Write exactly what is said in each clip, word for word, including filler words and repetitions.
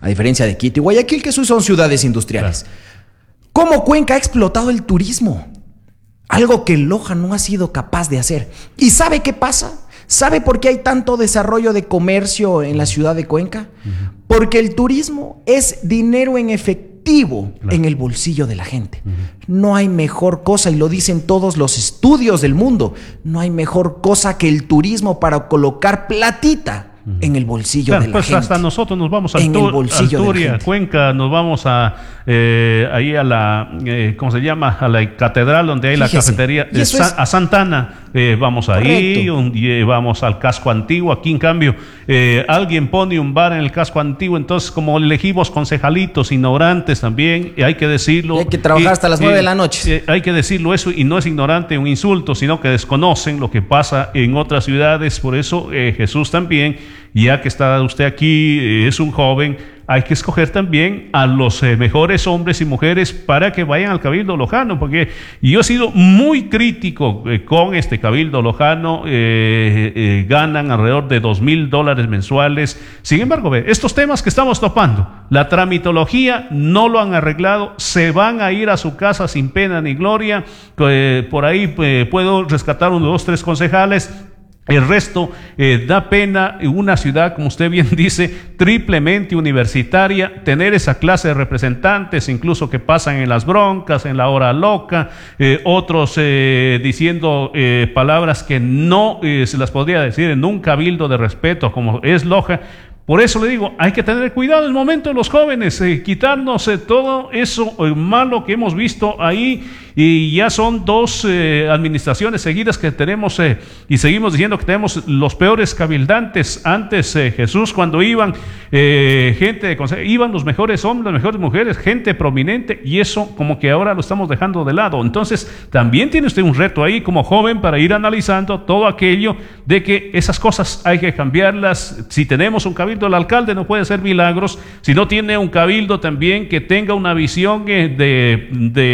a diferencia de Quito y Guayaquil, que son ciudades industriales. Claro. ¿Cómo Cuenca ha explotado el turismo? Algo que Loja no ha sido capaz de hacer. ¿Y sabe qué pasa? ¿Sabe por qué hay tanto desarrollo de comercio en la ciudad de Cuenca? Uh-huh. Porque el turismo es dinero en efectivo, claro, en el bolsillo de la gente. Uh-huh. No hay mejor cosa, y lo dicen todos los estudios del mundo, no hay mejor cosa que el turismo para colocar platita en el bolsillo, claro, de la pues gente. Hasta nosotros nos vamos a Turia, Cuenca, nos vamos a eh, ahí a la, eh, ¿cómo se llama? A la catedral donde hay, fíjese, la cafetería, eh, Sa- es... a Santana, eh, vamos ahí, un, eh, vamos al casco antiguo. Aquí en cambio, eh, alguien pone un bar en el casco antiguo, entonces como elegimos concejalitos ignorantes también, y hay que decirlo. Y hay que trabajar y, hasta las nueve eh, de la noche. Eh, hay que decirlo eso, y no es ignorante un insulto, sino que desconocen lo que pasa en otras ciudades. Por eso eh, Jesús también, ya que está usted aquí, eh, es un joven, hay que escoger también a los eh, mejores hombres y mujeres para que vayan al Cabildo Lojano, porque yo he sido muy crítico eh, con este Cabildo Lojano. eh, eh, ganan alrededor de dos mil dólares mensuales. Sin embargo, ve, estos temas que estamos topando, la tramitología no lo han arreglado, se van a ir a su casa sin pena ni gloria. Eh, por ahí eh, puedo rescatar uno, dos, tres concejales. El resto eh, da pena en una ciudad, como usted bien dice, triplemente universitaria, tener esa clase de representantes, incluso que pasan en las broncas, en la hora loca, eh, otros eh, diciendo eh, palabras que no eh, se las podría decir en un cabildo de respeto como es Loja. Por eso le digo, hay que tener cuidado en el momento de los jóvenes, eh, quitarnos eh, todo eso eh, malo que hemos visto ahí, y ya son dos eh, administraciones seguidas que tenemos eh, y seguimos diciendo que tenemos los peores cabildantes. Antes eh, Jesús, cuando iban eh, gente de consejo, iban los mejores hombres, las mejores mujeres, gente prominente, y eso como que ahora lo estamos dejando de lado. Entonces también tiene usted un reto ahí como joven para ir analizando todo aquello de que esas cosas hay que cambiarlas. Si tenemos un cabildo, el alcalde no puede hacer milagros si no tiene un cabildo también que tenga una visión eh, de,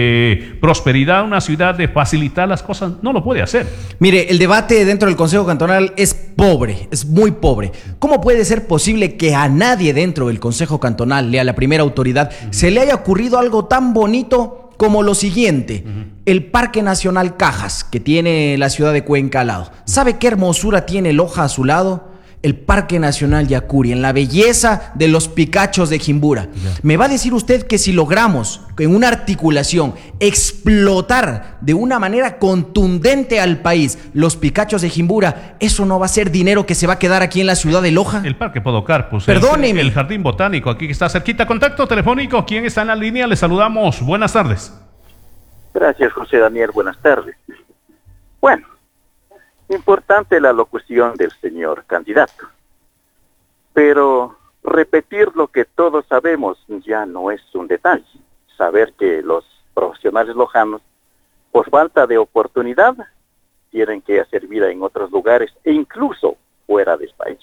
de prosperidad, una ciudad, de facilitar las cosas. No lo puede hacer. Mire, el debate dentro del Consejo Cantonal es pobre, es muy pobre. ¿Cómo puede ser posible que a nadie dentro del Consejo Cantonal, a la primera autoridad, uh-huh, se le haya ocurrido algo tan bonito como lo siguiente? Uh-huh. El Parque Nacional Cajas, que tiene la ciudad de Cuenca al lado. ¿Sabe qué hermosura tiene Loja a su lado? El Parque Nacional Yacuri, en la belleza de los picachos de Jimbura. Yeah. Me va a decir usted que si logramos en una articulación explotar de una manera contundente al país los picachos de Jimbura, eso no va a ser dinero que se va a quedar aquí en la ciudad de Loja. El Parque Podocarpus, perdóneme, el, el Jardín Botánico, aquí que está cerquita. Contacto telefónico, ¿quién está en la línea? Le saludamos, buenas tardes. Gracias, José Daniel, buenas tardes. Bueno, importante la locución del señor candidato, pero repetir lo que todos sabemos ya no es un detalle. Saber que los profesionales lojanos, por falta de oportunidad, tienen que hacer vida en otros lugares e incluso fuera del país.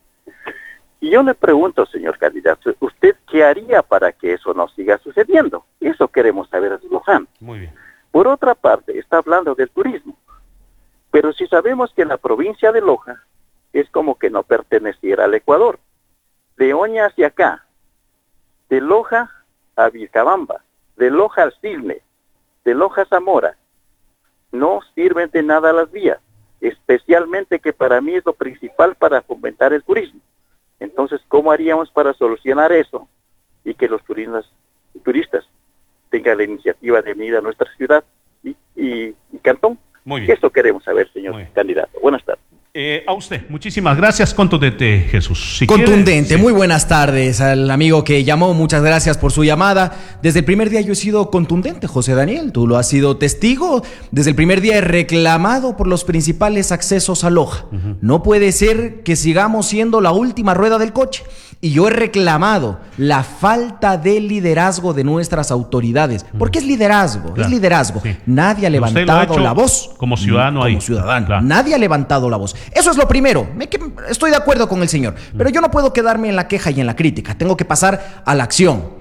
Y yo le pregunto, señor candidato, ¿usted qué haría para que eso no siga sucediendo? Eso queremos saber de los lojanos. Muy bien. Por otra parte, está hablando del turismo. Pero si sabemos que la provincia de Loja es como que no perteneciera al Ecuador, de Oña hacia acá, de Loja a Vilcabamba, de Loja al Cisne, de Loja a Zamora, no sirven de nada las vías, especialmente que para mí es lo principal para fomentar el turismo. Entonces, ¿cómo haríamos para solucionar eso y que los turistas, turistas tengan la iniciativa de venir a nuestra ciudad y, y, y cantón? Muy bien. Eso queremos saber, señor candidato. Buenas tardes. Eh, a usted, muchísimas gracias. Contundente, Jesús. Si Contundente, quiere, muy buenas tardes al amigo que llamó, muchas gracias por su llamada. Desde el primer día yo he sido contundente, José Daniel, tú lo has sido testigo. Desde el primer día he reclamado por los principales accesos a Loja. Uh-huh. No puede ser que sigamos siendo la última rueda del coche. Y yo he reclamado la falta de liderazgo de nuestras autoridades. ¿Por qué es liderazgo? Claro, es liderazgo. Sí. Nadie ha levantado la voz. Como ciudadano ahí. Como ciudadano. Claro. Nadie ha levantado la voz. Eso es lo primero. Me, que, estoy de acuerdo con el señor. Pero yo no puedo quedarme en la queja y en la crítica. Tengo que pasar a la acción.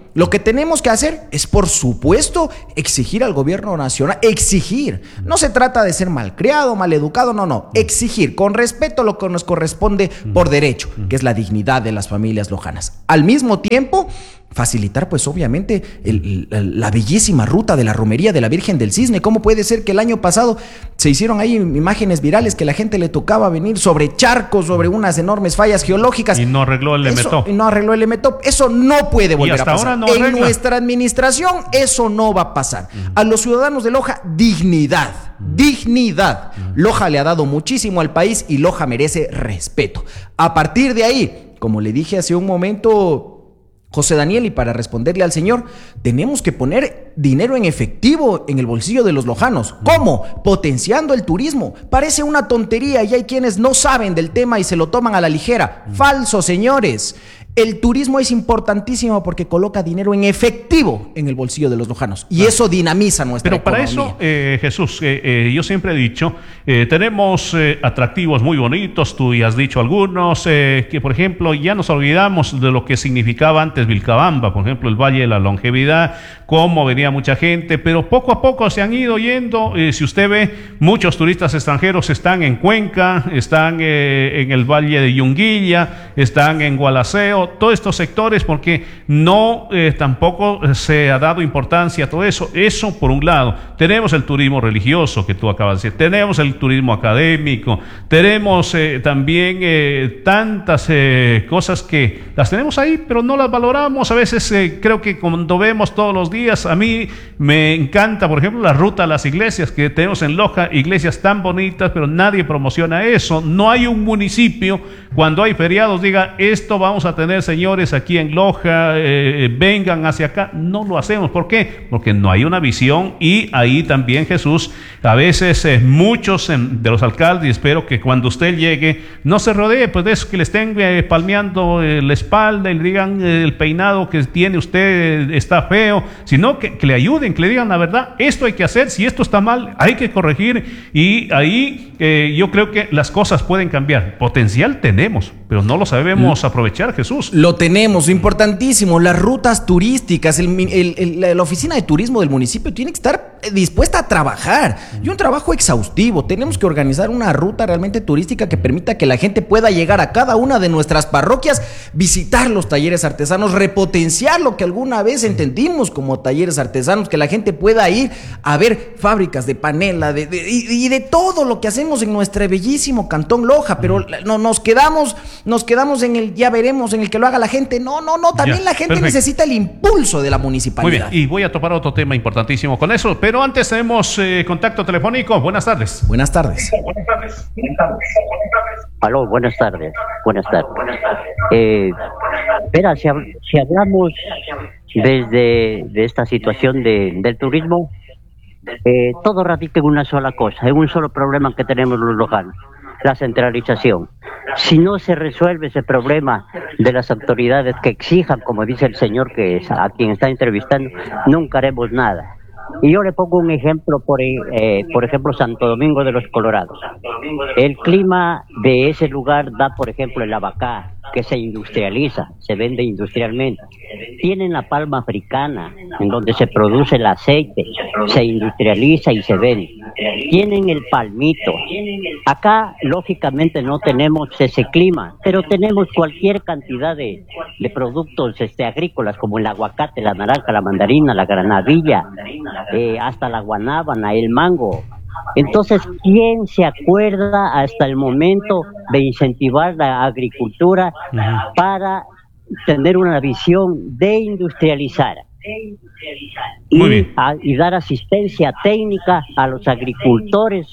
Lo que tenemos que hacer es, por supuesto, exigir al gobierno nacional, exigir. No se trata de ser malcriado, maleducado, no, no. Exigir con respeto lo que nos corresponde por derecho, que es la dignidad de las familias lojanas. Al mismo tiempo, facilitar, pues obviamente, el, el, la bellísima ruta de la romería de la Virgen del Cisne. ¿Cómo puede ser que el año pasado se hicieron ahí imágenes virales que la gente le tocaba venir sobre charcos, sobre unas enormes fallas geológicas? Y no arregló el Emetop. Y no arregló el Emetop. Eso no puede volver a pasar. No en nuestra administración eso no va a pasar. Uh-huh. A los ciudadanos de Loja, dignidad. Uh-huh. Dignidad. Uh-huh. Loja le ha dado muchísimo al país y Loja merece respeto. A partir de ahí, como le dije hace un momento, José Daniel, y para responderle al señor, tenemos que poner dinero en efectivo en el bolsillo de los lojanos. ¿Cómo? Potenciando el turismo. Parece una tontería y hay quienes no saben del tema y se lo toman a la ligera. Falso, señores. El turismo es importantísimo porque coloca dinero en efectivo en el bolsillo de los lojanos y ah. eso dinamiza nuestra Pero para economía. eso, eh, Jesús, eh, eh, yo siempre he dicho, eh, tenemos eh, atractivos muy bonitos, tú ya has dicho algunos, eh, que por ejemplo ya nos olvidamos de lo que significaba antes Vilcabamba, por ejemplo el Valle de la Longevidad, cómo venía mucha gente, pero poco a poco se han ido yendo. Eh, si usted ve, muchos turistas extranjeros están en Cuenca, están eh, en el Valle de Yunguilla, están en Gualaceo, todos estos sectores, porque no eh, tampoco se ha dado importancia a todo eso. Eso por un lado. Tenemos el turismo religioso que tú acabas de decir, tenemos el turismo académico, tenemos eh, también eh, tantas eh, cosas que las tenemos ahí, pero no las valoramos. A veces eh, creo que cuando vemos todos los días, a mí me encanta, por ejemplo, la ruta a las iglesias que tenemos en Loja, iglesias tan bonitas, pero nadie promociona eso. No hay un municipio cuando hay feriados diga, esto vamos a tener, señores, aquí en Loja, eh, vengan hacia acá. No lo hacemos. ¿Por qué? Porque no hay una visión. Y ahí también, Jesús, a veces eh, muchos eh, de los alcaldes, espero que cuando usted llegue no se rodee pues de eso, que le estén eh, palmeando eh, la espalda y le digan eh, el peinado que tiene usted eh, está feo, sino que, que le ayuden, que le digan la verdad, esto hay que hacer, si esto está mal hay que corregir. Y ahí eh, yo creo que las cosas pueden cambiar. Potencial tenemos, pero no lo sabemos aprovechar, Jesús. Lo tenemos, importantísimo, las rutas turísticas, el, el, el, la oficina de turismo del municipio tiene que estar dispuesta a trabajar, y un trabajo exhaustivo. Tenemos que organizar una ruta realmente turística que permita que la gente pueda llegar a cada una de nuestras parroquias, visitar los talleres artesanos, repotenciar lo que alguna vez entendimos como talleres artesanos, que la gente pueda ir a ver fábricas de panela de, de, y, y de todo lo que hacemos en nuestro bellísimo Cantón Loja, pero no, nos quedamos nos quedamos en el ya veremos, en el que lo haga la gente. No, no, no, también ya, la gente perfecto. Necesita el impulso de la municipalidad. Muy bien, y voy a topar otro tema importantísimo con eso, pero antes tenemos eh, contacto telefónico. Buenas tardes. Buenas tardes. Buenas tardes. Aló, buenas tardes. Buenas tardes. Eh, espera, si, si hablamos desde de esta situación de, del turismo, eh, todo radica en una sola cosa, en un solo problema que tenemos los lojanos: la centralización. Si no se resuelve ese problema de las autoridades que exijan, como dice el señor que es a quien está entrevistando, nunca haremos nada. Y yo le pongo un ejemplo, por, eh, por ejemplo, Santo Domingo de los Colorados. El clima de ese lugar da, por ejemplo, el abacá, que se industrializa, se vende industrialmente. Tienen la palma africana, en donde se produce el aceite, se industrializa y se vende. Tienen el palmito. Acá, lógicamente, no tenemos ese clima, pero tenemos cualquier cantidad de, de productos este, agrícolas, como el aguacate, la naranja, la mandarina, la granadilla, eh, hasta la guanábana, el mango. Entonces, ¿quién se acuerda hasta el momento de incentivar la agricultura para tener una visión de industrializar y, a, y dar asistencia técnica a los agricultores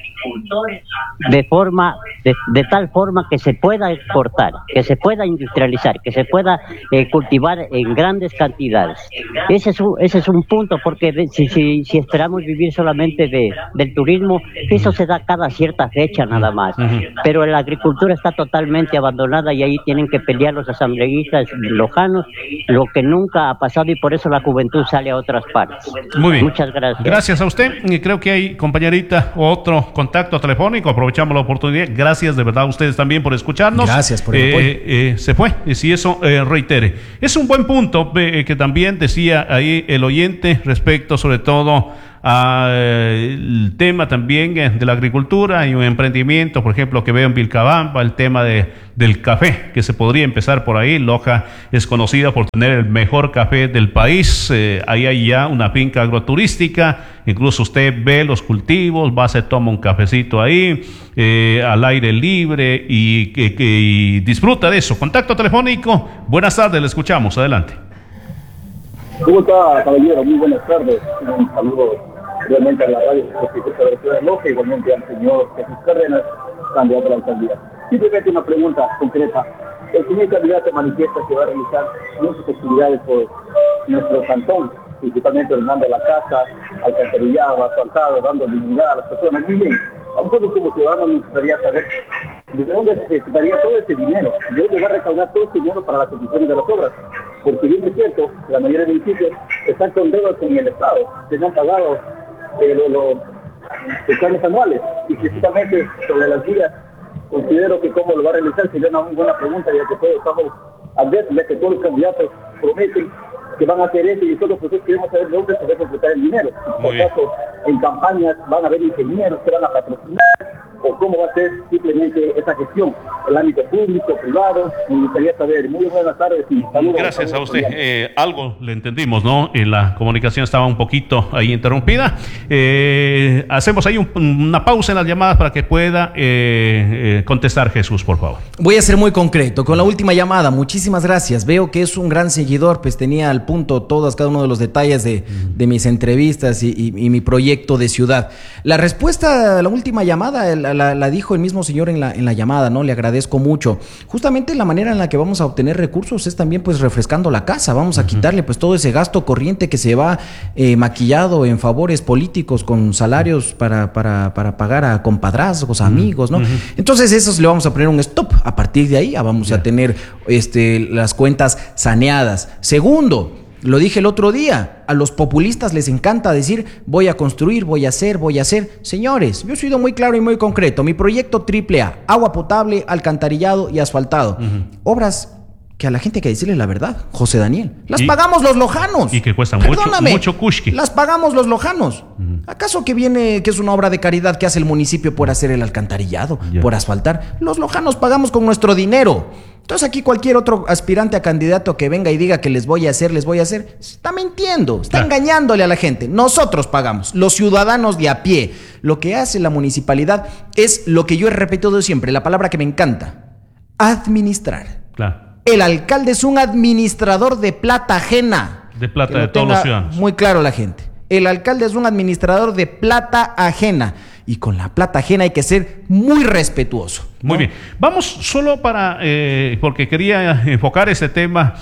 de forma de, de tal forma que se pueda exportar, que se pueda industrializar, que se pueda eh, cultivar en grandes cantidades? Ese es un, ese es un punto, porque de, si, si, si esperamos vivir solamente de, del turismo, eso se da cada cierta fecha nada más, pero la agricultura está totalmente abandonada y ahí tienen que pelear los asambleístas lojanos, lo que nunca ha pasado. Y por por eso la juventud sale a otras partes. Muy bien. Muchas gracias. Gracias a usted. Y creo que hay, compañerita, otro contacto telefónico. Aprovechamos la oportunidad. Gracias de verdad a ustedes también por escucharnos. Gracias por el eh, apoyo. eh, se fue. Y si eso eh, reitere. Es un buen punto eh, que también decía ahí el oyente respecto sobre todo al tema también de la agricultura y un emprendimiento, por ejemplo, que veo en Vilcabamba, el tema de, del café, que se podría empezar por ahí. Loja es conocida por tener el mejor café del país. Eh, ahí hay ya una finca agroturística, incluso usted ve los cultivos, va, se toma un cafecito ahí, eh, al aire libre y, que, que, y disfruta de eso. Contacto telefónico, buenas tardes, le escuchamos, adelante. ¿Cómo está, caballero? Muy buenas tardes. Un saludo realmente a la radio de Ciudad de Loja, igualmente al señor Jesús Cárdenas, candidato a la alcaldía. Simplemente una pregunta concreta. El señor candidato manifiesta que va a realizar muchas actividades por nuestro cantón, principalmente ordenando la casa, alcantarillado, asfaltado, dando dignidad a las personas. Muy bien, a nosotros como ciudadanos nos gustaría saber de dónde se quitaría todo ese dinero, de dónde va a recaudar todo ese dinero para las ejecuciones de las obras. Porque bien es cierto, la mayoría de municipios están con deudas con el Estado, que no han pagado eh, los, los planes anuales, y precisamente sobre las vías considero que cómo lo va a realizar sería una muy buena pregunta, ya que todos estamos adversos, ya que todos los candidatos prometen que van a hacer eso, y nosotros pues queremos saber de dónde se va a ejecutar el dinero. Por caso, en campañas van a haber ingenieros que van a patrocinar, o cómo va a ser simplemente esa gestión, el ámbito público, privado. Me gustaría saber. Muy buenas tardes y saludos. Gracias a usted. Eh, algo le entendimos, ¿no? Eh, la comunicación estaba un poquito ahí interrumpida. Eh, hacemos ahí un, una pausa en las llamadas para que pueda eh, eh, contestar Jesús, por favor. Voy a ser muy concreto con la última llamada. Muchísimas gracias. Veo que es un gran seguidor, pues tenía al punto todos, cada uno de los detalles de, de mis entrevistas y, y, y mi proyecto de ciudad. La respuesta a la última llamada la, la, la dijo el mismo señor en la, en la llamada, ¿no? Le agradezco mucho. Justamente la manera en la que vamos a obtener recursos es también pues refrescando la casa. Vamos a uh-huh. quitarle pues todo ese gasto corriente que se va eh, maquillado en favores políticos con salarios para, para, para pagar a compadrazgos, a uh-huh. amigos, ¿no? Uh-huh. Entonces esos le vamos a poner un stop. A partir de ahí vamos yeah. a tener este, las cuentas saneadas. Segundo, lo dije el otro día, a los populistas les encanta decir voy a construir, voy a hacer, voy a hacer. Señores, yo he sido muy claro y muy concreto. Mi proyecto triple A, agua potable, alcantarillado y asfaltado. Uh-huh. Obras que a la gente hay que decirle la verdad, José Daniel. Las y, pagamos los lojanos. Y que cuestan mucho, mucho kushki. Las pagamos los lojanos. Uh-huh. ¿Acaso que viene, que es una obra de caridad que hace el municipio por hacer el alcantarillado, yeah. por asfaltar? Los lojanos pagamos con nuestro dinero. Entonces aquí cualquier otro aspirante a candidato que venga y diga que les voy a hacer, les voy a hacer, está mintiendo, está claro. engañándole a la gente. Nosotros pagamos, los ciudadanos de a pie. Lo que hace la municipalidad es lo que yo he repetido siempre, la palabra que me encanta, administrar. Claro. El alcalde es un administrador de plata ajena. De plata de todos los ciudadanos. Muy claro la gente. El alcalde es un administrador de plata ajena. Y con la plata ajena hay que ser muy respetuoso, ¿no? Muy bien. Vamos solo para, eh, porque quería enfocar ese tema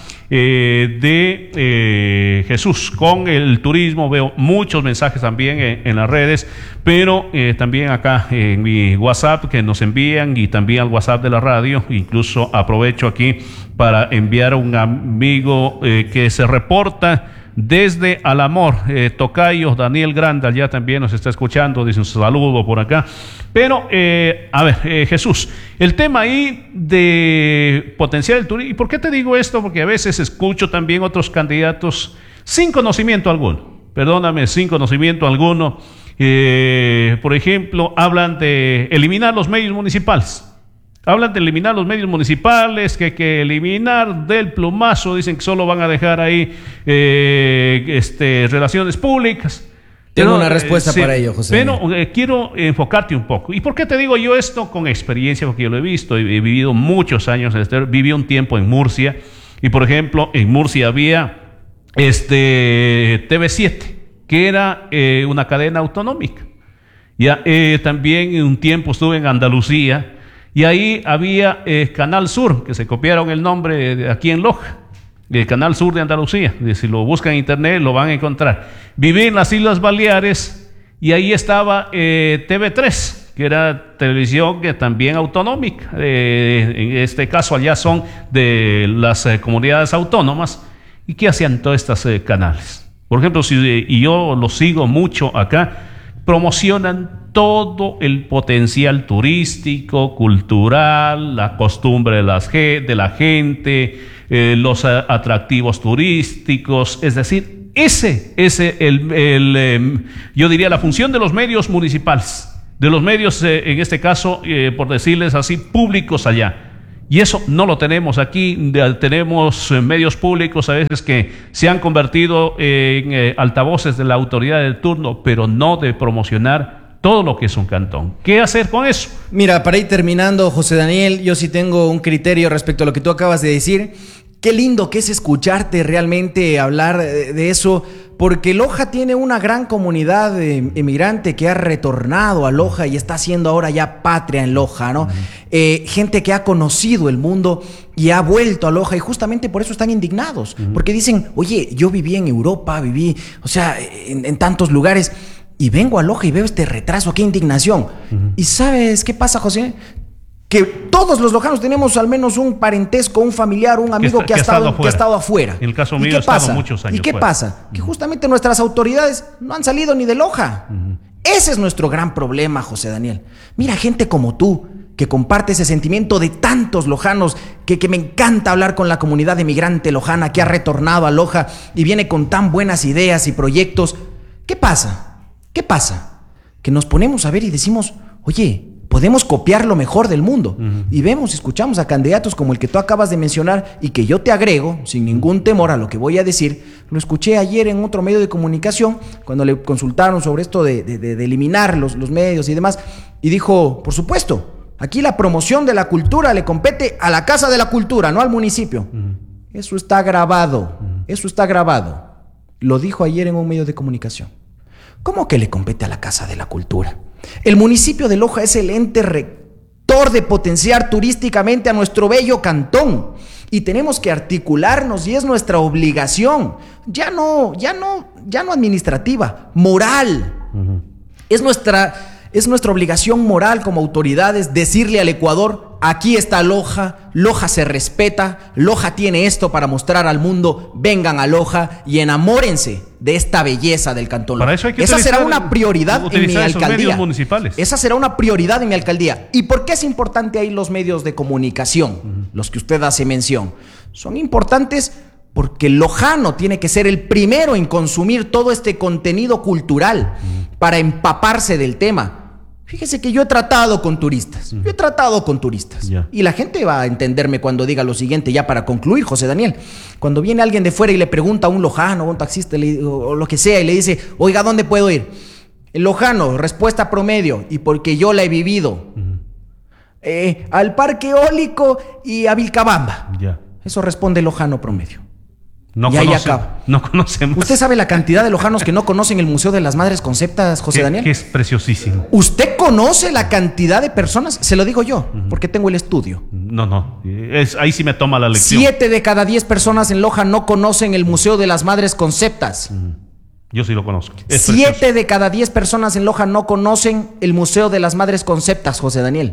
eh, de eh, Jesús con el turismo. Veo muchos mensajes también en, en las redes, pero eh, también acá en mi WhatsApp que nos envían y también al WhatsApp de la radio. Incluso aprovecho aquí para enviar a un amigo eh, que se reporta desde Al Amor, eh, Tocayo, Daniel Grandal, ya también nos está escuchando, dice un saludo por acá. Pero, eh, a ver, eh, Jesús, el tema ahí de potenciar el turismo, ¿y por qué te digo esto? Porque a veces escucho también otros candidatos sin conocimiento alguno, perdóname, sin conocimiento alguno, eh, por ejemplo, hablan de eliminar los medios municipales. Hablan de eliminar los medios municipales, que hay que eliminar del plumazo, dicen que solo van a dejar ahí eh, este, relaciones públicas. Tengo pero, una respuesta eh, sí, para ello, José. Pero eh, quiero enfocarte un poco. ¿Y por qué te digo yo esto? Con experiencia, porque yo lo he visto, he, he vivido muchos años en este, viví un tiempo en Murcia, y por ejemplo, en Murcia había este T V siete, que era eh, una cadena autonómica. Ya, eh, también en un tiempo estuve en Andalucía, y ahí había eh, Canal Sur, que se copiaron el nombre de aquí en Loja, el Canal Sur de Andalucía. Si lo buscan en internet lo van a encontrar. Viví en las Islas Baleares y ahí estaba eh, T V tres, que era televisión que también autonómica. Eh, en este caso allá son de las eh, comunidades autónomas. ¿Y qué hacían todos estos eh, canales? Por ejemplo, si, eh, y yo lo sigo mucho acá, promocionan todo el potencial turístico, cultural, la costumbre de, las, de la gente, eh, los uh, atractivos turísticos, es decir, ese es el, el eh, yo diría la función de los medios municipales, de los medios, eh, en este caso, eh, por decirles así, públicos allá. Y eso no lo tenemos aquí. Tenemos medios públicos a veces que se han convertido en eh, altavoces de la autoridad del turno, pero no de promocionar todo lo que es un cantón. ¿Qué hacer con eso? Mira, para ir terminando, José Daniel, yo sí tengo un criterio respecto a lo que tú acabas de decir. Qué lindo que es escucharte realmente hablar de, de eso, porque Loja tiene una gran comunidad eh, emigrante que ha retornado a Loja y está haciendo ahora ya patria en Loja, ¿no? Uh-huh. Eh, gente que ha conocido el mundo y ha vuelto a Loja, y justamente por eso están indignados, uh-huh. porque dicen, oye, yo viví en Europa, viví, o sea, en, en tantos lugares, y vengo a Loja y veo este retraso, qué indignación. Uh-huh. ¿Y sabes qué pasa, José? Que todos los lojanos tenemos al menos un parentesco, un familiar, un amigo que, está, que, ha, estado, que ha estado afuera. En el caso mío he estado muchos años ¿Y qué fuera. pasa? Que justamente nuestras autoridades no han salido ni de Loja. Uh-huh. Ese es nuestro gran problema, José Daniel. Mira, gente como tú, que comparte ese sentimiento de tantos lojanos, que, que me encanta hablar con la comunidad emigrante lojana que ha retornado a Loja y viene con tan buenas ideas y proyectos. ¿Qué pasa? ¿Qué pasa? Que nos ponemos a ver y decimos, oye, podemos copiar lo mejor del mundo. Uh-huh. Y vemos, escuchamos a candidatos como el que tú acabas de mencionar y que yo te agrego, sin ningún temor a lo que voy a decir. Lo escuché ayer en otro medio de comunicación, cuando le consultaron sobre esto de, de, de eliminar los, los medios y demás, y dijo, por supuesto, aquí la promoción de la cultura le compete a la Casa de la Cultura, no al municipio. Uh-huh. Eso está grabado, uh-huh. eso está grabado. Lo dijo ayer en un medio de comunicación. ¿Cómo que le compete a la Casa de la Cultura? El municipio de Loja es el ente rector de potenciar turísticamente a nuestro bello cantón y tenemos que articularnos y es nuestra obligación, ya no, ya no, ya no administrativa, moral. Uh-huh. Es nuestra, es nuestra obligación moral como autoridades decirle al Ecuador, aquí está Loja, Loja se respeta, Loja tiene esto para mostrar al mundo, vengan a Loja y enamórense de esta belleza del cantón Loja. Para eso hay que Esa será una prioridad en mi alcaldía. Municipales. Esa será una prioridad en mi alcaldía. ¿Y por qué es importante ahí los medios de comunicación? Uh-huh. Los que usted hace mención. Son importantes porque el lojano tiene que ser el primero en consumir todo este contenido cultural uh-huh. para empaparse del tema. Fíjese que yo he tratado con turistas, uh-huh. yo he tratado con turistas yeah. y la gente va a entenderme cuando diga lo siguiente, ya para concluir, José Daniel. Cuando viene alguien de fuera y le pregunta a un lojano, a un taxista le, o, o lo que sea y le dice, oiga, ¿dónde puedo ir? El lojano, respuesta promedio, y porque yo la he vivido, uh-huh. eh, al Parque Eólico y a Vilcabamba. Yeah. Eso responde el lojano promedio. No, y ahí conoce, acaba. no conocemos. ¿Usted sabe la cantidad de lojanos que no conocen el Museo de las Madres Conceptas, José que, Daniel? Que es preciosísimo. ¿Usted conoce la cantidad de personas? Se lo digo yo, uh-huh. porque tengo el estudio. No, no, es, ahí sí me toma la lección. Siete de cada diez personas en Loja no conocen el Museo de las Madres Conceptas. Uh-huh. Yo sí lo conozco. Es Siete precioso. de cada diez personas en Loja no conocen el Museo de las Madres Conceptas, José Daniel.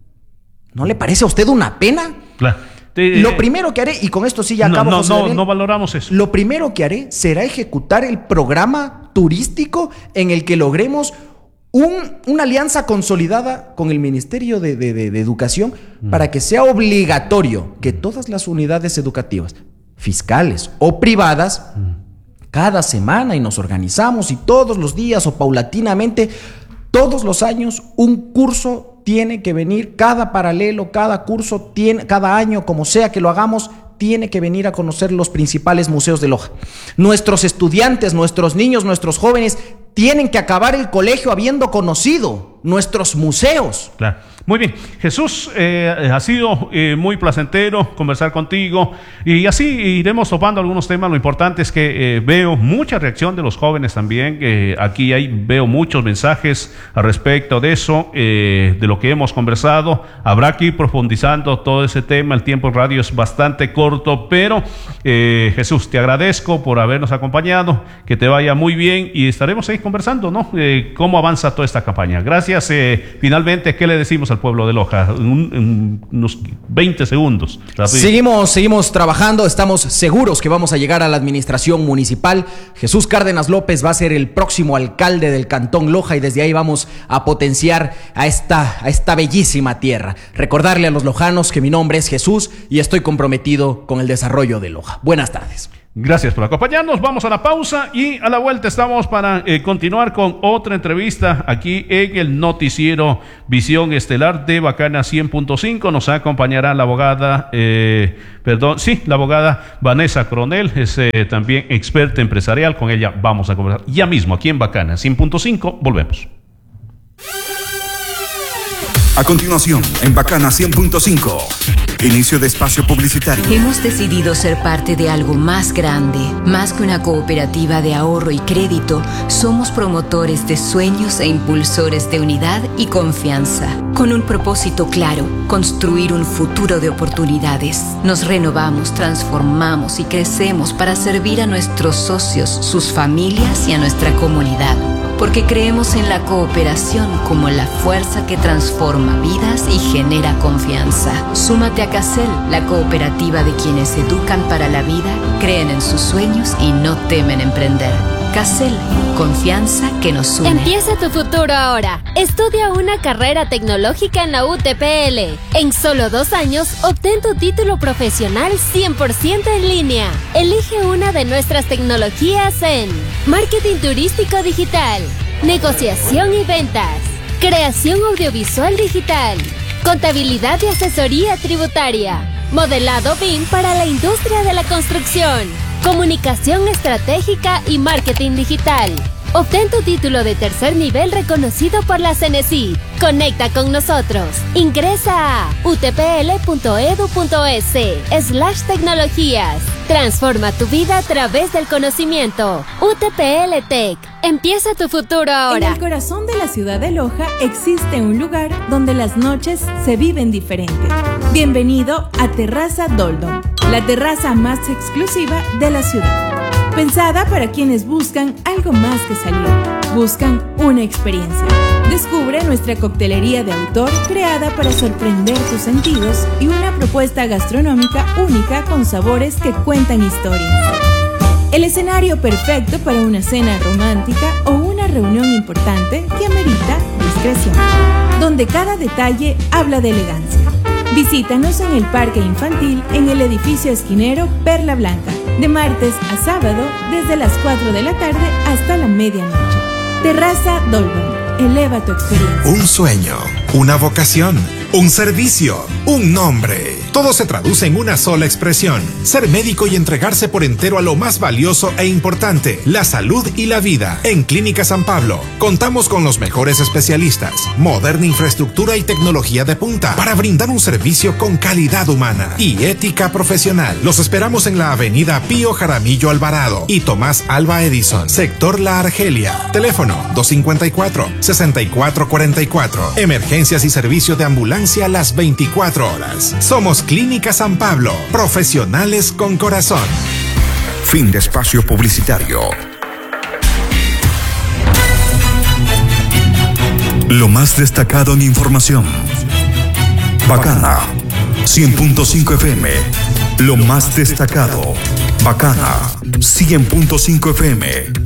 ¿No le parece a usted una pena? Claro. Te, lo primero que haré, y con esto sí ya acabo, no, no, José Daniel, no, no valoramos eso. Lo primero que haré será ejecutar el programa turístico en el que logremos un, una alianza consolidada con el Ministerio de, de, de, de Educación mm. para que sea obligatorio que todas las unidades educativas, fiscales o privadas, mm. cada semana, y nos organizamos y todos los días o paulatinamente, todos los años, un curso tiene que venir, cada paralelo, cada curso, tiene, cada año, como sea que lo hagamos, tiene que venir a conocer los principales museos de Loja. Nuestros estudiantes, nuestros niños, nuestros jóvenes tienen que acabar el colegio habiendo conocido nuestros museos. Claro. Muy bien, Jesús, eh, ha sido eh, muy placentero conversar contigo y así iremos topando algunos temas. Lo importante es que eh, veo mucha reacción de los jóvenes también. Eh, aquí hay, veo muchos mensajes al respecto de eso, eh, de lo que hemos conversado. Habrá que ir profundizando todo ese tema. El tiempo en radio es bastante corto, pero eh, Jesús, te agradezco por habernos acompañado. Que te vaya muy bien y estaremos ahí conversando, ¿no? Eh, cómo avanza toda esta campaña. Gracias. Eh, finalmente, ¿qué le decimos al pueblo de Loja, en, un, en unos veinte segundos. Rápido. Seguimos, seguimos trabajando, estamos seguros que vamos a llegar a la administración municipal. Jesús Cárdenas López va a ser el próximo alcalde del Cantón Loja y desde ahí vamos a potenciar a esta, a esta bellísima tierra. Recordarle a los lojanos que mi nombre es Jesús y estoy comprometido con el desarrollo de Loja. Buenas tardes. Gracias por acompañarnos, vamos a la pausa y a la vuelta estamos para eh, continuar con otra entrevista aquí en el noticiero Visión Estelar de Bacana cien punto cinco. Nos acompañará la abogada, eh, perdón, sí, la abogada Vanessa Coronel, es eh, también experta empresarial, con ella vamos a conversar ya mismo aquí en Bacana cien punto cinco, volvemos. A continuación, en Bacana cien punto cinco, inicio de espacio publicitario. Hemos decidido ser parte de algo más grande. Más que una cooperativa de ahorro y crédito, somos promotores de sueños e impulsores de unidad y confianza. Con un propósito claro, construir un futuro de oportunidades. Nos renovamos, transformamos y crecemos para servir a nuestros socios, sus familias y a nuestra comunidad. Porque creemos en la cooperación como la fuerza que transforma vidas y genera confianza. Súmate a CACEL, la cooperativa de quienes educan para la vida, creen en sus sueños y no temen emprender. CACEL, confianza que nos une. Empieza tu futuro ahora. Estudia una carrera tecnológica en la U T P L. En solo dos años, obtén tu título profesional cien por ciento en línea. Elige una de nuestras tecnologías en marketing turístico digital, negociación y ventas, creación audiovisual digital, contabilidad y asesoría tributaria, modelado B I M para la industria de la construcción, comunicación estratégica y marketing digital. Obtén tu título de tercer nivel reconocido por la CENESID. Conecta con nosotros. Ingresa a utpl.edu.es slash tecnologías. Transforma tu vida a través del conocimiento. U T P L Tech. Empieza tu futuro ahora. En el corazón de la ciudad de Loja existe un lugar donde las noches se viven diferente. Bienvenido a Terraza Doldom, la terraza más exclusiva de la ciudad. Pensada para quienes buscan algo más que salir, buscan una experiencia. Descubre nuestra coctelería de autor creada para sorprender tus sentidos y una propuesta gastronómica única con sabores que cuentan historias. El escenario perfecto para una cena romántica o una reunión importante que amerita discreción, donde cada detalle habla de elegancia. Visítanos en el Parque Infantil en el edificio esquinero Perla Blanca, de martes a sábado desde las cuatro de la tarde hasta la medianoche. Terraza Dolbon, eleva tu experiencia. Un sueño, una vocación, un servicio, un nombre. Todo se traduce en una sola expresión: ser médico y entregarse por entero a lo más valioso e importante, la salud y la vida. En Clínica San Pablo contamos con los mejores especialistas, moderna infraestructura y tecnología de punta para brindar un servicio con calidad humana y ética profesional. Los esperamos en la avenida Pío Jaramillo Alvarado y Tomás Alba Edison, sector La Argelia. Teléfono dos cinco cuatro, seis cuatro cuatro cuatro. Emergencias y servicio de ambulancia las veinticuatro horas. Somos Clínica San Pablo, profesionales con corazón. Fin de espacio publicitario. Lo más destacado en información. Bacana cien punto cinco F M. Lo más destacado. Bacana cien punto cinco F M.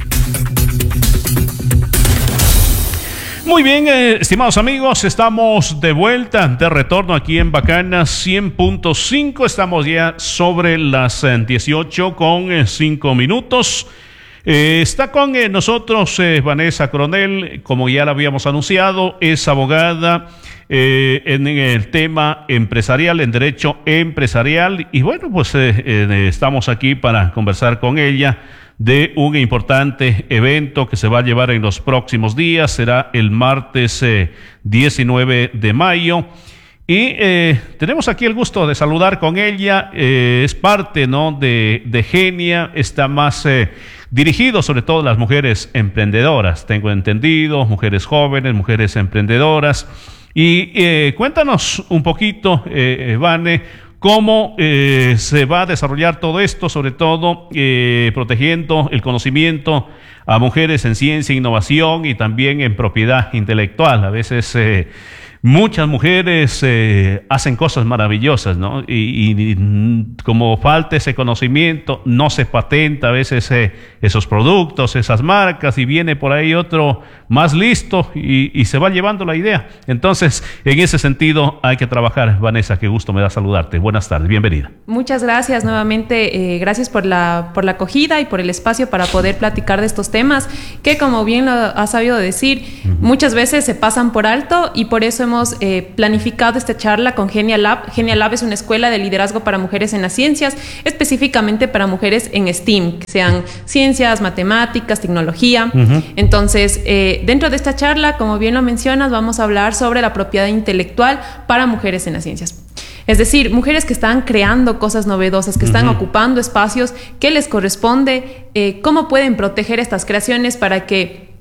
Muy bien, eh, estimados amigos, estamos de vuelta, de retorno aquí en Bacana cien punto cinco. Estamos ya sobre las eh, dieciocho con cinco minutos. Eh, está con eh, nosotros eh, Vanessa Coronel, como ya la habíamos anunciado, es abogada eh, en, en el tema empresarial, en derecho empresarial. Y bueno, pues eh, eh, estamos aquí para conversar con ella de un importante evento que se va a llevar en los próximos días. Será el martes eh, diecinueve de mayo. Y eh, tenemos aquí el gusto de saludar con ella. Eh, es parte, ¿no?, de, de Genia. Está más eh, dirigido sobre todo a las mujeres emprendedoras, tengo entendido, mujeres jóvenes, mujeres emprendedoras. Y eh, cuéntanos un poquito, eh, Vane, cómo eh, se va a desarrollar todo esto, sobre todo eh, protegiendo el conocimiento a mujeres en ciencia e innovación y también en propiedad intelectual. A veces eh, muchas mujeres eh, hacen cosas maravillosas, ¿no? Y, y como falta ese conocimiento, no se patenta a veces eh, esos productos, esas marcas, y viene por ahí otro más listo y, y se va llevando la idea. Entonces, en ese sentido hay que trabajar. Vanessa, qué gusto me da saludarte. Buenas tardes, bienvenida. Muchas gracias nuevamente, eh, gracias por la, por la acogida y por el espacio para poder platicar de estos temas que, como bien lo has sabido decir, uh-huh. muchas veces se pasan por alto, y por eso hemos eh, planificado esta charla con Genia Lab. Genia Lab es una escuela de liderazgo para mujeres en las ciencias, específicamente para mujeres en STEAM, que sean ciencias, matemáticas, tecnología. Uh-huh. Entonces, eh, dentro de esta charla, como bien lo mencionas, vamos a hablar sobre la propiedad intelectual para mujeres en las ciencias. Es decir, mujeres que están creando cosas novedosas, que están uh-huh. ocupando espacios que les corresponde, eh, cómo pueden proteger estas creaciones para que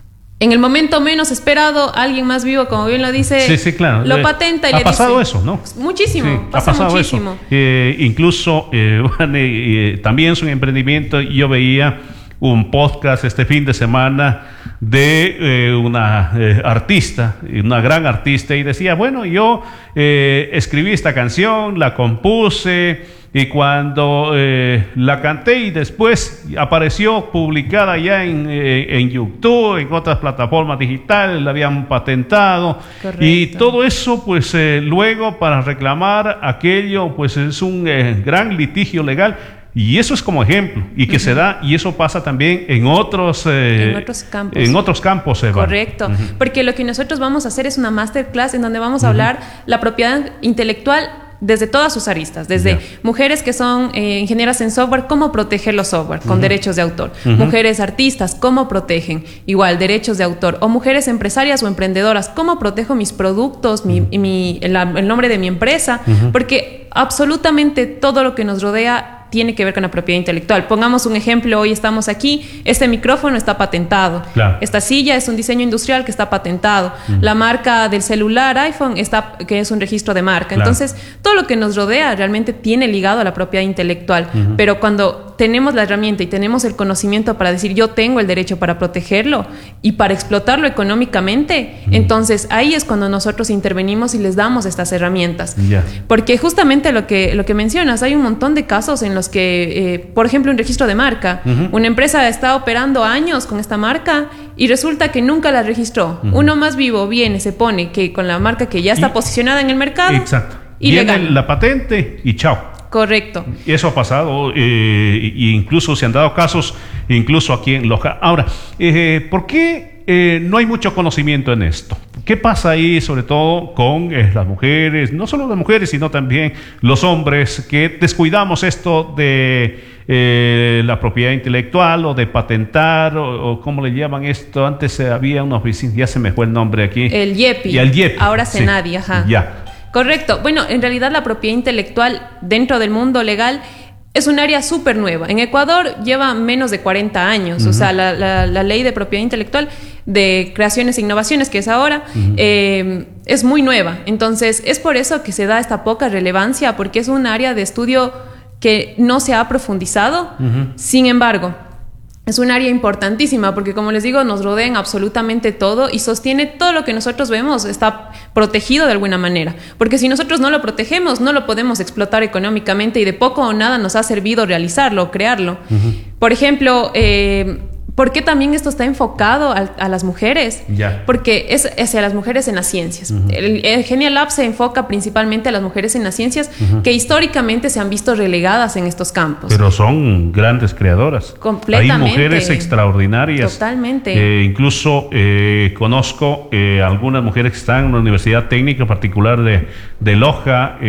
en el momento menos esperado alguien más vivo, como bien lo dice, sí, sí, claro. lo patenta y ha le pasado dice, eso, ¿no? Muchísimo, sí, pasa ha pasado muchísimo. Eso. Eh, incluso, eh, eh, también es un emprendimiento. Yo veía un podcast este fin de semana de eh, una eh, artista, una gran artista, y decía, bueno, yo eh, escribí esta canción, la compuse, y cuando eh, la canté y después apareció publicada ya en, eh, en YouTube, en otras plataformas digitales, la habían patentado. Correcto. Y todo eso, pues eh, luego para reclamar aquello, pues es un eh, gran litigio legal. Y eso es como ejemplo, y que uh-huh. se da, y eso pasa también en otros, eh, en otros campos. En otros campos Eva. Correcto, uh-huh. porque lo que nosotros vamos a hacer es una masterclass en donde vamos a uh-huh. hablar la propiedad intelectual desde todas sus aristas, desde yeah. mujeres que son eh, ingenieras en software, cómo proteger los software con uh-huh. derechos de autor, uh-huh. mujeres artistas, cómo protegen igual derechos de autor, o mujeres empresarias o emprendedoras, cómo protejo mis productos, mi, uh-huh. mi, el, el nombre de mi empresa, uh-huh. porque absolutamente todo lo que nos rodea tiene que ver con la propiedad intelectual. Pongamos un ejemplo, hoy estamos aquí, este micrófono está patentado, claro. esta silla es un diseño industrial que está patentado, uh-huh. la marca del celular iPhone está, que es un registro de marca. Claro. Entonces, todo lo que nos rodea realmente tiene ligado a la propiedad intelectual, uh-huh. pero cuando tenemos la herramienta y tenemos el conocimiento para decir yo tengo el derecho para protegerlo y para explotarlo económicamente, uh-huh. entonces ahí es cuando nosotros intervenimos y les damos estas herramientas. Yeah. Porque justamente lo que, lo que mencionas, hay un montón de casos en los que, eh, por ejemplo, un registro de marca, uh-huh. una empresa está operando años con esta marca y resulta que nunca la registró. Uh-huh. Uno más vivo viene, se pone que con la marca que ya está y, posicionada en el mercado. Exacto. Y viene la patente y chao. Correcto. Y eso ha pasado, eh, e incluso se han dado casos, incluso aquí en Loja. Ahora, eh, ¿por qué eh, no hay mucho conocimiento en esto? ¿Qué pasa ahí, sobre todo con eh, las mujeres, no solo las mujeres, sino también los hombres, que descuidamos esto de eh, la propiedad intelectual o de patentar, o, o cómo le llaman esto? Antes eh, había una oficina, ya se me fue el nombre aquí. El YEPI. Y el YEPI. Ahora CENADI, sí. ajá. Ya. Correcto. Bueno, en realidad la propiedad intelectual dentro del mundo legal es un área súper nueva. En Ecuador lleva menos de cuarenta años. Uh-huh. O sea, la, la, la ley de propiedad intelectual de creaciones e innovaciones, que es ahora, uh-huh. eh, es muy nueva. Entonces, es por eso que se da esta poca relevancia, porque es un área de estudio que no se ha profundizado. Uh-huh. Sin embargo, es un área importantísima porque, como les digo, nos rodean absolutamente todo y sostiene todo lo que nosotros vemos, está protegido de alguna manera. Porque si nosotros no lo protegemos, no lo podemos explotar económicamente y de poco o nada nos ha servido realizarlo o crearlo. Uh-huh. Por ejemplo, eh, ¿por qué también esto está enfocado a, a las mujeres? Yeah. Porque es hacia las mujeres en las ciencias. Uh-huh. El, el Genia Lab se enfoca principalmente a las mujeres en las ciencias uh-huh. que históricamente se han visto relegadas en estos campos. Pero son grandes creadoras. Completamente. Hay mujeres extraordinarias. Totalmente. Eh, incluso eh, conozco eh, algunas mujeres que están en la Universidad Técnica Particular de, de Loja.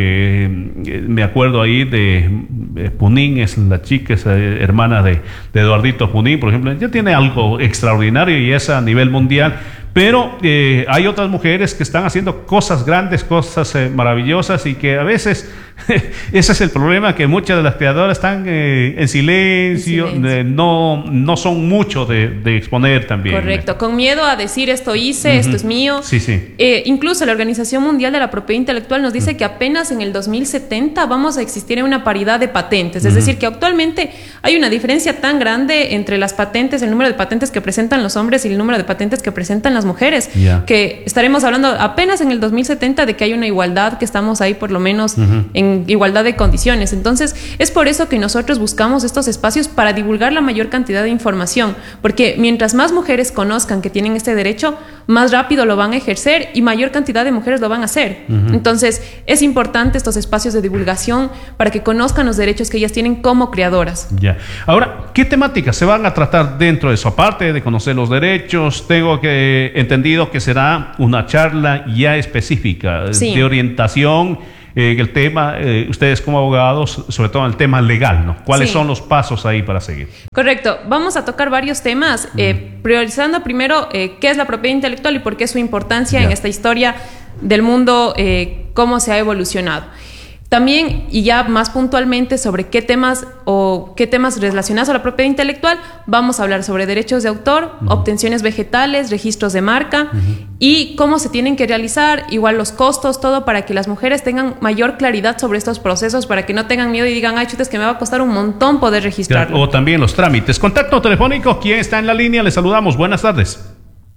Eh, me acuerdo ahí de, de Punín, es la chica, es eh, hermana de, de Eduardito Punín, por ejemplo. Ella tiene algo extraordinario y es a nivel mundial. Pero eh, hay otras mujeres que están haciendo cosas grandes, cosas eh, maravillosas, y que a veces ese es el problema, que muchas de las creadoras están eh, en silencio, en silencio. Eh, no, no son mucho de, de exponer también. Correcto, con miedo a decir esto hice, uh-huh. esto es mío. Sí, sí. Eh, incluso la Organización Mundial de la Propiedad Intelectual nos dice uh-huh. que apenas en el dos mil setenta vamos a existir en una paridad de patentes, es uh-huh. decir, que actualmente hay una diferencia tan grande entre las patentes, el número de patentes que presentan los hombres y el número de patentes que presentan las las mujeres, yeah. que estaremos hablando apenas en el dos mil setenta de que hay una igualdad, que estamos ahí por lo menos uh-huh. en igualdad de condiciones. Entonces, es por eso que nosotros buscamos estos espacios para divulgar la mayor cantidad de información, porque mientras más mujeres conozcan que tienen este derecho, más rápido lo van a ejercer y mayor cantidad de mujeres lo van a hacer. Uh-huh. Entonces, es importante estos espacios de divulgación para que conozcan los derechos que ellas tienen como creadoras. Ya. Ahora, ¿qué temáticas se van a tratar dentro de eso? Aparte de conocer los derechos, tengo que entendido que será una charla ya específica sí. de orientación en eh, el tema, eh, ustedes como abogados, sobre todo en el tema legal, ¿no? ¿Cuáles sí. son los pasos ahí para seguir? Correcto. Vamos a tocar varios temas, uh-huh. eh, priorizando primero eh, qué es la propiedad intelectual y por qué su importancia ya. en esta historia del mundo, eh, cómo se ha evolucionado. También, y ya más puntualmente sobre qué temas o qué temas relacionados a la propiedad intelectual, vamos a hablar sobre derechos de autor, uh-huh. obtenciones vegetales, registros de marca uh-huh. y cómo se tienen que realizar, igual los costos, todo para que las mujeres tengan mayor claridad sobre estos procesos, para que no tengan miedo y digan, ay, chutes, que me va a costar un montón poder registrarlo. O también los trámites. Contacto telefónico, ¿quién está en la línea? Le saludamos. Buenas tardes.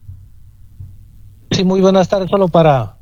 Sí, muy buenas tardes. Solo para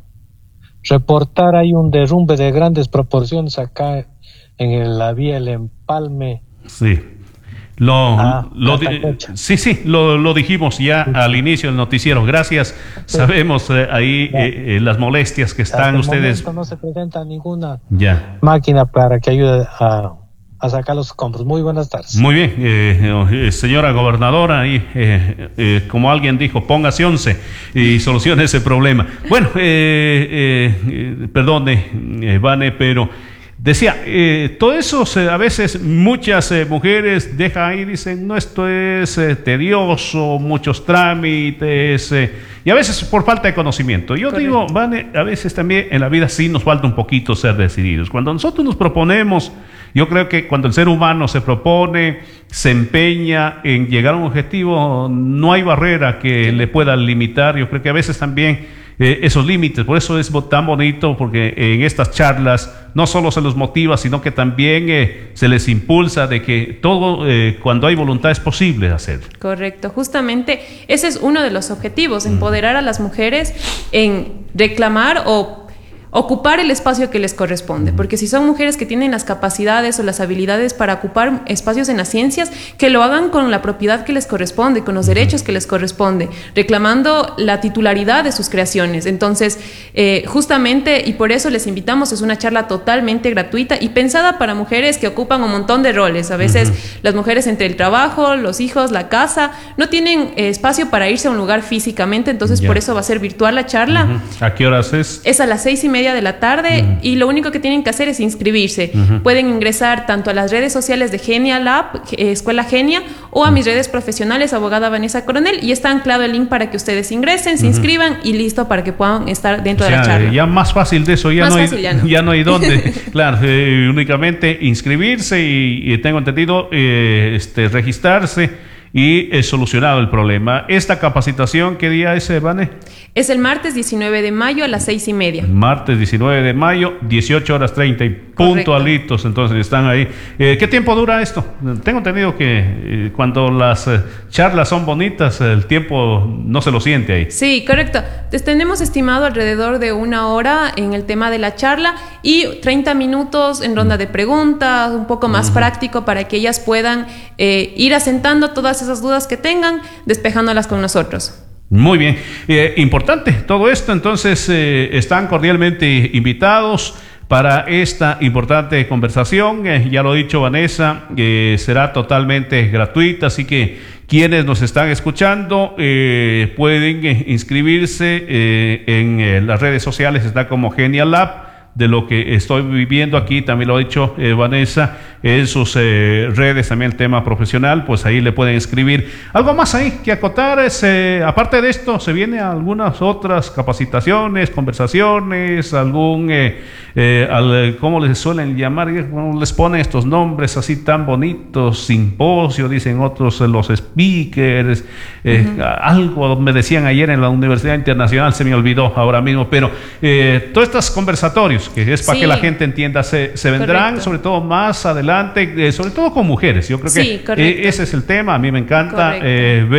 reportar, hay un derrumbe de grandes proporciones acá en la vía El Empalme. Sí, lo, ah, lo di- sí, sí, lo, lo dijimos ya sí, al inicio del noticiero. Gracias. Sí. Sabemos eh, ahí eh, eh, las molestias que están Hasta ustedes. No se presenta ninguna ya. máquina para que ayude a, a sacar los compros. Muy buenas tardes. Muy bien, eh, eh, señora gobernadora, y eh, eh, como alguien dijo, póngase once y solucione ese problema. Bueno, eh, eh, eh, perdone, eh, Vane, pero decía, eh, todo eso se, a veces muchas eh, mujeres dejan ahí y dicen, no, esto es eh, tedioso, muchos trámites, eh, y a veces por falta de conocimiento. Yo Correcto. digo, Vane, a veces también en la vida sí nos falta un poquito ser decididos. Cuando nosotros nos proponemos, yo creo que cuando el ser humano se propone, se empeña en llegar a un objetivo, no hay barrera que le pueda limitar. Yo creo que a veces también eh, esos límites, por eso es tan bonito, porque en estas charlas no solo se los motiva, sino que también eh, se les impulsa de que todo, eh, cuando hay voluntad, es posible hacer. Correcto, justamente ese es uno de los objetivos, empoderar a las mujeres en reclamar o ocupar el espacio que les corresponde, porque si son mujeres que tienen las capacidades o las habilidades para ocupar espacios en las ciencias, que lo hagan con la propiedad que les corresponde, con los derechos que les corresponde, reclamando la titularidad de sus creaciones. Entonces, eh, justamente, y por eso les invitamos, es una charla totalmente gratuita y pensada para mujeres que ocupan un montón de roles. A veces uh-huh. las mujeres entre el trabajo, los hijos, la casa, no tienen eh, espacio para irse a un lugar físicamente, entonces yeah. por eso va a ser virtual la charla. Uh-huh. ¿A qué horas es? Es a las seis y media de la tarde uh-huh. y lo único que tienen que hacer es inscribirse. Uh-huh. Pueden ingresar tanto a las redes sociales de Genia Lab, eh, Escuela Genia, o a mis redes profesionales, abogada Vanessa Coronel, y está anclado el link para que ustedes ingresen, se uh-huh. inscriban y listo para que puedan estar dentro o sea, de la charla. Ya más fácil de eso, ya, no hay, ya, no. ya no hay dónde. Claro, eh, únicamente inscribirse y, y tengo entendido eh, este, registrarse. Y es solucionado el problema. ¿Esta capacitación qué día es, Vane? Es el martes diecinueve de mayo a las seis y media. Martes diecinueve de mayo, dieciocho horas treinta y puntualitos, entonces están ahí. Eh, ¿Qué tiempo dura esto? Tengo entendido que eh, cuando las eh, charlas son bonitas, el tiempo no se lo siente ahí. Sí, correcto. Entonces, tenemos estimado alrededor de una hora en el tema de la charla y treinta minutos en ronda de preguntas, un poco más uh-huh. práctico para que ellas puedan eh, ir asentando todas esas dudas que tengan, despejándolas con nosotros. Muy bien, eh, importante todo esto, entonces eh, están cordialmente invitados para esta importante conversación. Eh, ya lo ha dicho Vanessa, eh, será totalmente gratuita, así que quienes nos están escuchando eh, pueden eh, inscribirse eh, en eh, las redes sociales, está como Genia Lab. De lo que estoy viviendo aquí, también lo ha dicho eh, Vanessa, en sus eh, redes, también el tema profesional, pues ahí le pueden escribir. Algo más ahí que acotar es, eh, aparte de esto, se vienen algunas otras capacitaciones, conversaciones, algún, eh, eh, al, ¿cómo les suelen llamar? ¿Cómo les ponen estos nombres así tan bonitos? Simposio, dicen otros, eh, los speakers, eh, uh-huh. algo me decían ayer en la Universidad Internacional, se me olvidó ahora mismo, pero eh, todos estos conversatorios, que es para sí. que la gente entienda, se, se vendrán correcto. Sobre todo más adelante, eh, sobre todo con mujeres. Yo creo sí, que eh, ese es el tema. A mí me encanta eh, ver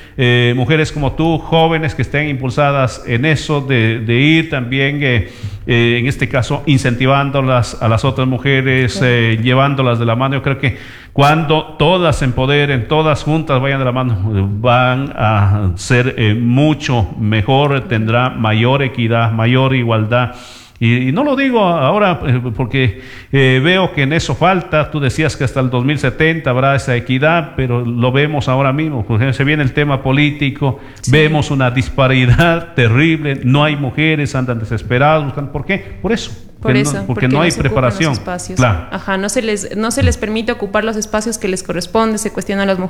eh, mujeres como tú, jóvenes que estén impulsadas en eso, de, de ir también, eh, eh, en este caso, incentivándolas a las otras mujeres, eh, llevándolas de la mano. Yo creo que cuando todas se empoderen, todas juntas vayan de la mano, van a ser eh, mucho mejor, tendrá mayor equidad, mayor igualdad. Y, y no lo digo ahora eh, porque eh, veo que en eso falta. Tú decías que hasta el dos mil setenta habrá esa equidad, pero lo vemos ahora mismo. Por ejemplo, se viene el tema político, sí. Vemos una disparidad terrible, no hay mujeres, andan desesperadas buscando. ¿Por qué? Por eso. Por eso, no, porque, porque no hay no se preparación. ocupan los espacios. Claro. Ajá, no se les no se les permite ocupar los espacios que les corresponde, se cuestionan a las mujeres.